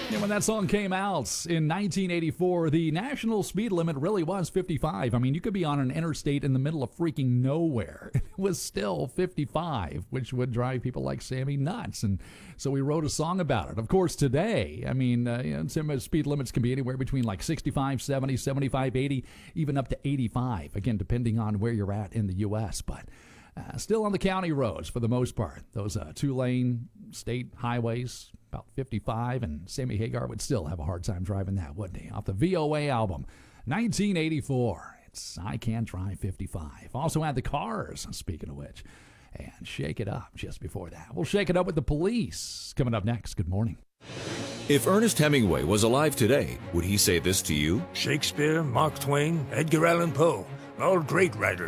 And when that song came out in 1984, the national speed limit really was 55. I mean, you could be on an interstate in the middle of freaking nowhere. It was still 55, which would drive people like Sammy nuts. And so we wrote a song about it. Of course, today, I mean, some speed limits can be anywhere between like 65, 70, 75, 80, even up to 85. Again, depending on where you're at in the U.S., but still on the county roads for the most part. Those two-lane state highways, about 55, and Sammy Hagar would still have a hard time driving that, wouldn't he? Off the VOA album, 1984. It's I Can't Drive 55. Also had the Cars, speaking of which, and Shake It Up just before that. We'll shake it up with the Police coming up next. Good morning. If Ernest Hemingway was alive today, would he say this to you? Shakespeare, Mark Twain, Edgar Allan Poe, all great writers.